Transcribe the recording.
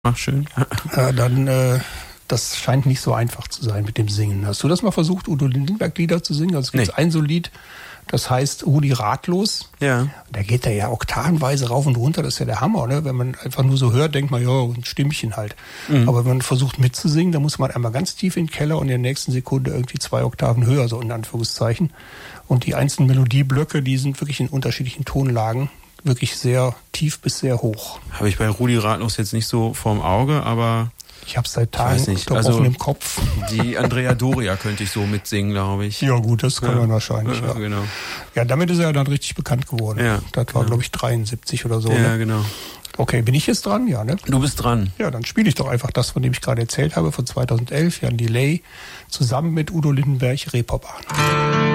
Ach, schön. Das scheint nicht so einfach zu sein mit dem Singen. Hast du das mal versucht, Udo Lindenberg-Lieder zu singen? Also es gibt ein so Lied, das heißt Rudi Ratlos. Ja. Da geht er ja oktavenweise rauf und runter, das ist ja der Hammer, ne? Wenn man einfach nur so hört, denkt man, ja, ein Stimmchen halt. Mhm. Aber wenn man versucht mitzusingen, dann muss man einmal ganz tief in den Keller und in der nächsten Sekunde irgendwie 2 Oktaven höher, so in Anführungszeichen. Und die einzelnen Melodieblöcke, die sind wirklich in unterschiedlichen Tonlagen. Wirklich sehr tief bis sehr hoch. Habe ich bei Rudi Ratlos jetzt nicht so vorm Auge, aber ich habe es seit Tagen unterbrochen im Kopf. Die Andrea Doria könnte ich so mitsingen, glaube ich. Ja gut, das kann man wahrscheinlich. Ja, genau. Ja, damit ist er dann richtig bekannt geworden. Ja, das war, glaube ich, 73 oder so. Ja, ne? genau. Okay, bin ich jetzt dran? Ja, ne? Du bist dran. Ja, dann spiele ich doch einfach das, von dem ich gerade erzählt habe, von 2011, Jan Delay, zusammen mit Udo Lindenberg, Reeperbahn.